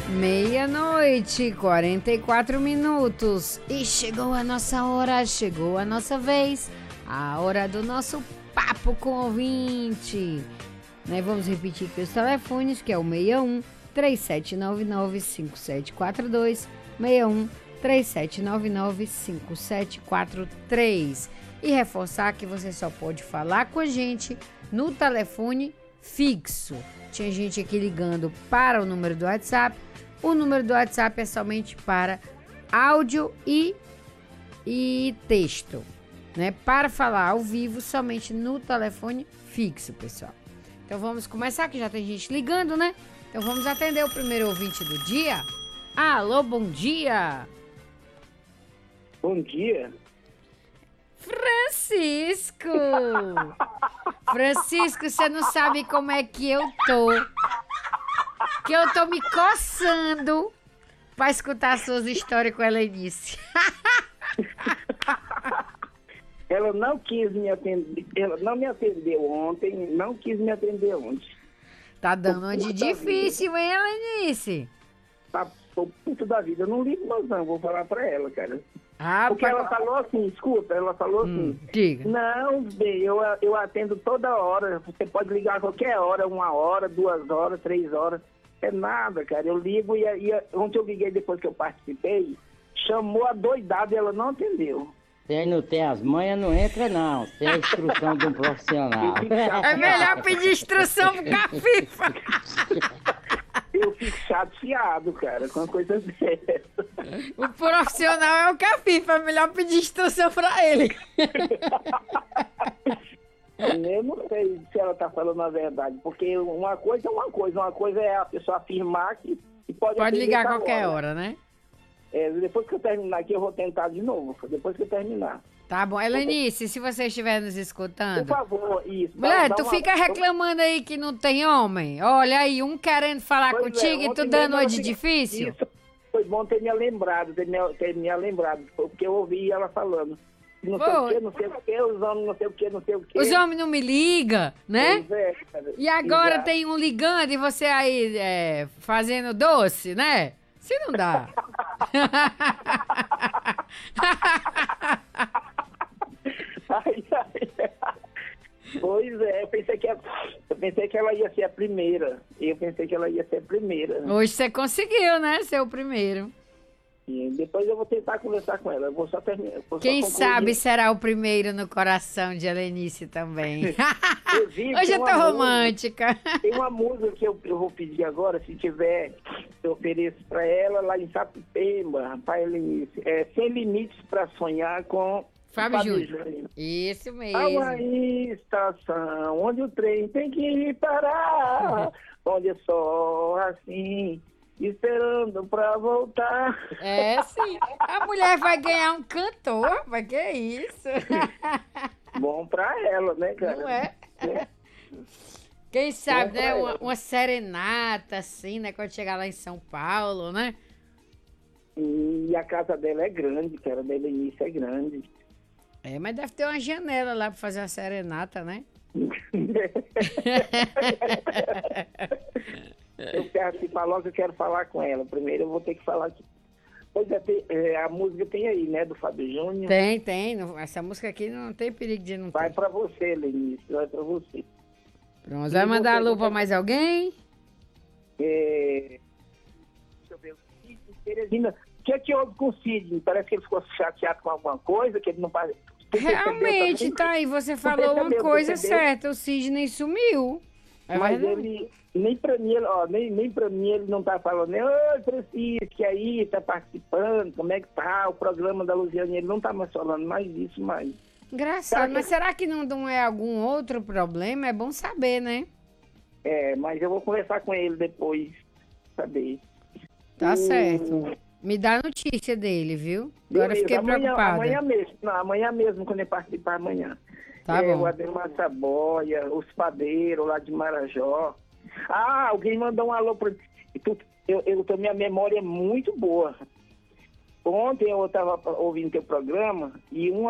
Meia-noite, 44 minutos. E chegou a nossa hora, chegou a nossa vez. A hora do nosso papo com o ouvinte. Né? Vamos repetir aqui os telefones, que é o 61 3799 5742, 61 3799 5743. E reforçar que você só pode falar com a gente no telefone fixo. Tinha gente aqui ligando para o número do WhatsApp. O número do WhatsApp é somente para áudio e texto, né? Para falar ao vivo, somente no telefone fixo, pessoal. Então vamos começar, que já tem gente ligando, né? Então vamos atender o primeiro ouvinte do dia. Alô, bom dia! Bom dia. Francisco! Francisco, você não sabe como é que eu tô. Que eu tô me coçando pra escutar suas histórias com a Helenice. Ela não quis me atender, ela não me atendeu ontem, não quis me atender ontem. Tá dando uma de difícil, hein, Helenice? Tá puto da vida, eu não ligo mais não, vou falar pra ela, cara. Rapaz, Porque ela falou assim, escuta, ela falou assim, diga. não, bem, eu atendo toda hora, você pode ligar a qualquer hora, 1 hora, 2 horas, 3 horas, é nada, cara, eu ligo e ontem eu liguei depois que eu participei, chamou a doidada e ela não atendeu. Quem não tem as manhas não entra não, sem a instrução de um profissional. É melhor pedir instrução pro Cafifa. Eu fico chateado, cara, com uma coisa dessa. O profissional é o Cafifa, é melhor pedir instrução pra ele. Eu não sei se ela tá falando a verdade, porque uma coisa é a pessoa afirmar que pode ligar a qualquer hora, né? Depois que eu terminar aqui, eu vou tentar de novo, depois que eu terminar. Tá bom. Helenice, se você estiver nos escutando... Por favor, isso. Mulher, tu fica reclamando aí que não tem homem? Olha aí, um querendo falar contigo e tu dando uma de difícil? Isso, foi bom ter me lembrado, porque eu ouvi ela falando. Não sei o que, os homens não sei o que. Os homens não me ligam, né? Pois é, cara. E agora Exato. tem um ligando e você aí fazendo doce, né? Se não dá. Pois é, eu pensei que ela ia ser a primeira. Hoje você conseguiu, né? Ser o primeiro. E depois eu vou tentar conversar com ela. Eu vou só terminar. Quem sabe será o primeiro no coração de Helenice também. Hoje eu tô romântica. Tem uma música que eu vou pedir agora, se tiver, eu ofereço pra ela lá em Sapipemba, pra Helenice. Sem Limites pra Sonhar com Fábio Júnior. Isso mesmo. Há uma estação onde o trem tem que parar, onde é só assim, esperando pra voltar. É, sim. A mulher vai ganhar um cantor, mas que isso? Bom pra ela, né, cara? Não é? Quem sabe, né? Uma serenata, assim, né? Quando chegar lá em São Paulo, né? E a casa dela é grande, cara. A da Helenice é grande. Mas deve ter uma janela lá pra fazer uma serenata, né? Eu quero se falar que eu quero falar com ela. Primeiro eu vou ter que falar aqui. Pois a música tem aí, né, do Fábio Júnior. Tem. Essa música aqui não tem perigo de não ter. Vai pra você, Helenice, vai pra você. Pronto, vai mandar alô pra mais alguém? Deixa eu ver. Teresina, o que houve com o Sidney? Parece que ele ficou chateado com alguma coisa, que ele não faz. Realmente, tá aí, você falou uma coisa certa, o Sidney sumiu. Mas ele, nem pra mim ele não tá falando, oi, Francisco, que aí, tá participando, como é que tá, o programa da Luziane, ele não tá mais falando mais disso, mais. Engraçado, mas será que não é algum outro problema? É bom saber, né? Mas eu vou conversar com ele depois, saber. Tá certo. Me dá notícia dele, viu? Agora eu fiquei preocupada. Amanhã mesmo, quando eu participar, amanhã. Tá bom. O Ademar Saboia, os padeiros lá de Marajó. Alguém mandou um alô pra... Minha memória é muito boa. Ontem eu estava ouvindo teu programa e uma